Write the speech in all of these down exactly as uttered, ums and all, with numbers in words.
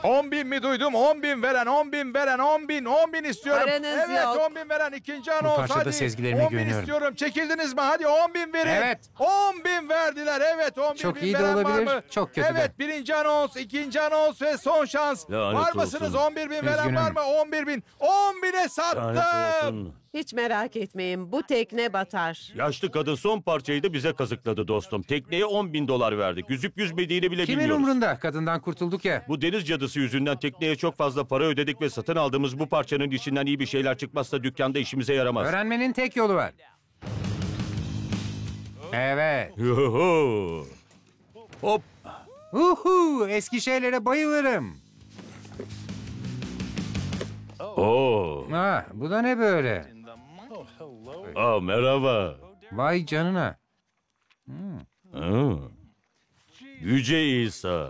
on bin mi duydum? on bin veren, on bin veren, on bin, on bin istiyorum. Paranız evet, yok. on bin veren ikinci anons. parçada Hadi. sezgilerime on bin güveniyorum. istiyorum. Çekildiniz mi? Hadi on bin verin. Evet. on bin verdiler. Evet, on bin. Çok bin iyi de veren var olabilir, mı? çok kötü de. Evet, birinci anons, ikinci anons ve son şans. Lanet var mısınız? olsun. on bir bin veren Üzgünüm. var mı? on bir bin. on bine sattım. Lanet olsun. Hiç merak etmeyin, bu tekne batar. Yaşlı kadın son parçayı da bize kazıkladı dostum. Tekneye on bin dolar verdik. Yüzüp yüzmediğini bile Kimin bilmiyoruz. umrunda? Kadından kurtulduk ya. Bu deniz cadısı yüzünden tekneye çok fazla para ödedik ve satın aldığımız bu parçanın içinden iyi bir şeyler çıkmazsa dükkanda işimize yaramaz. Öğrenmenin tek yolu var. Evet. Yoho. Hop. Uhu, eski şeylere bayılırım. Oo. Ha, bu da ne böyle? Aa, merhaba. Vay canına. Hı. Yüce İsa.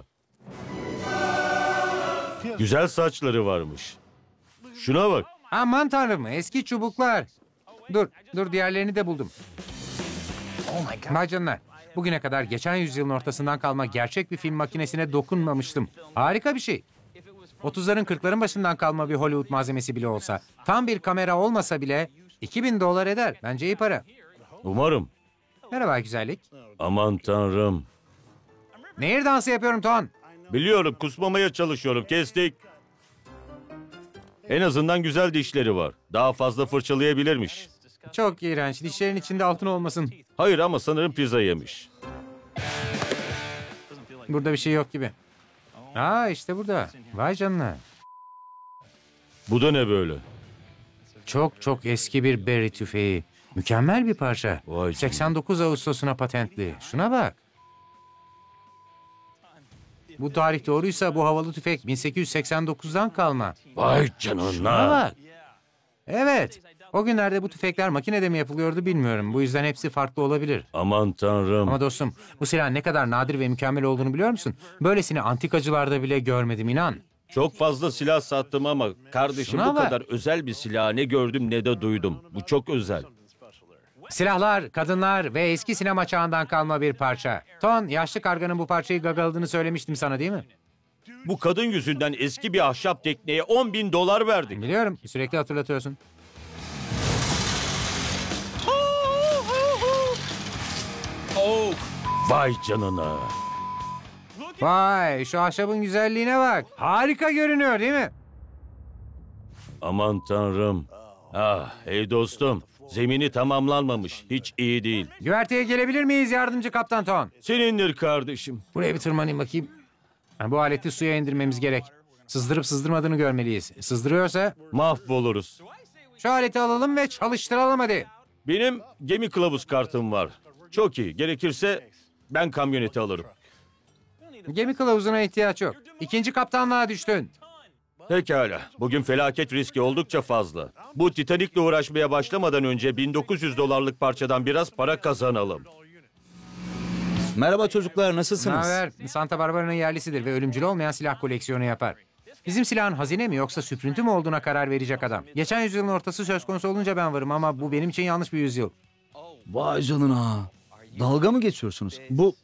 Güzel saçları varmış. Şuna bak. Aman tanrım, eski çubuklar. Dur, dur diğerlerini de buldum. Vay canına. Bugüne kadar geçen yüzyılın ortasından kalma gerçek bir film makinesine dokunmamıştım. Harika bir şey. otuzların kırkların başından kalma bir Hollywood malzemesi bile olsa, tam bir kamera olmasa bile iki bin dolar eder. Bence iyi para. Umarım. Merhaba güzellik. Aman tanrım. Nehir dansı yapıyorum Ton. Biliyorum, kusmamaya çalışıyorum. Kestik. En azından güzel dişleri var. Daha fazla fırçalayabilirmiş. Çok iğrenç. Dişlerin içinde altın olmasın. Hayır ama sanırım pizza yemiş. Burada bir şey yok gibi. Aa işte burada. Vay canına. Bu da ne böyle? Çok çok eski bir Berry tüfeği. Mükemmel bir parça. Vay canına. seksen dokuz Ağustos'una patentli. Şuna bak. Bu tarih doğruysa bu havalı tüfek bin sekiz yüz seksen dokuzdan kalma. Vay Şuna canına. bak. Evet. O günlerde bu tüfekler makinede mi yapılıyordu bilmiyorum. Bu yüzden hepsi farklı olabilir. Aman tanrım. Ama dostum bu silahın ne kadar nadir ve mükemmel olduğunu biliyor musun? Böylesini antikacılarda bile görmedim inan. Çok fazla silah sattım ama kardeşim Şuna bu bak. kadar özel bir silah ne gördüm ne de duydum. Bu çok özel. Silahlar, kadınlar ve eski sinema çağından kalma bir parça. Ton, yaşlı karganın bu parçayı gagaladığını söylemiştim sana değil mi? Bu kadın yüzünden eski bir ahşap tekneye on bin dolar verdik. Biliyorum, sürekli hatırlatıyorsun. Vay canına. Vay, şu ahşabın güzelliğine bak. Harika görünüyor değil mi? Aman tanrım. Ah, hey dostum. Zemini tamamlanmamış. Hiç iyi değil. Güverteye gelebilir miyiz yardımcı kaptan Ton? Senindir kardeşim. Buraya bir tırmanayım bakayım. Ha, bu aleti suya indirmemiz gerek. Sızdırıp sızdırmadığını görmeliyiz. Sızdırıyorsa Mahvoluruz. şu aleti alalım ve çalıştıralım hadi. Benim gemi kılavuz kartım var. Çok iyi. Gerekirse ben kamyoneti alırım. Gemi kılavuzuna ihtiyaç yok. İkinci kaptanlığa düştün. Pekala. Bugün felaket riski oldukça fazla. Bu Titanik'le uğraşmaya başlamadan önce bin dokuz yüz dolarlık parçadan biraz para kazanalım. Merhaba çocuklar, Ne nasılsınız? haber? Santa Barbara'nın yerlisidir ve ölümcül olmayan silah koleksiyonu yapar. Bizim silahın hazine mi yoksa süprüntü mü olduğuna karar verecek adam. Geçen yüzyılın ortası söz konusu olunca ben varım ama bu benim için yanlış bir yüzyıl. Vay canına. Dalga mı geçiyorsunuz? Bu...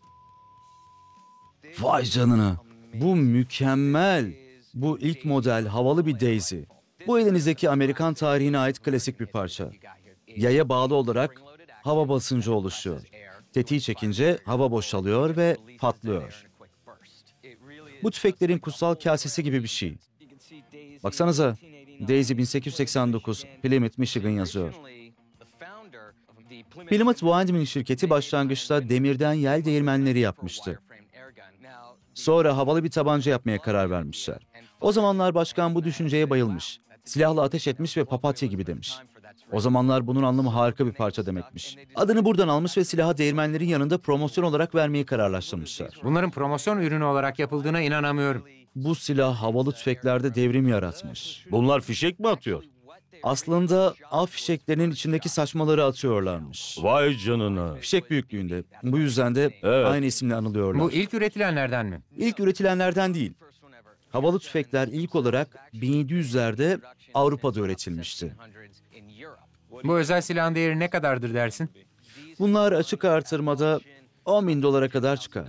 Vay canına. Bu mükemmel. Bu ilk model havalı bir Daisy. Bu elinizdeki Amerikan tarihine ait klasik bir parça. Yaya bağlı olarak hava basıncı oluşuyor. Tetiği çekince hava boşalıyor ve patlıyor. Bu tüfeklerin kutsal kasesi gibi bir şey. Baksanıza, Daisy bin sekiz yüz seksen dokuz, Plymouth, Michigan yazıyor. Plymouth Windmill şirketi başlangıçta demirden yel değirmenleri yapmıştı. Sonra havalı bir tabanca yapmaya karar vermişler. O zamanlar başkan bu düşünceye bayılmış. Silahla ateş etmiş ve papatya gibi demiş. O zamanlar bunun anlamı harika bir parça demekmiş. Adını buradan almış ve silahı değirmenlerin yanında promosyon olarak vermeyi kararlaştırmışlar. Bunların promosyon ürünü olarak yapıldığına inanamıyorum. Bu silah havalı tüfeklerde devrim yaratmış. Bunlar fişek mi atıyor? Aslında av fişeklerinin içindeki saçmaları atıyorlarmış. Vay canına. Fişek büyüklüğünde. Bu yüzden de Evet. aynı isimle anılıyorlar. Bu ilk üretilenlerden mi? İlk üretilenlerden değil. Havalı tüfekler ilk olarak bin yedi yüzlerde Avrupa'da üretilmişti. Bu özel silahın değeri ne kadardır dersin? Bunlar açık artırmada on bin dolara kadar çıkar.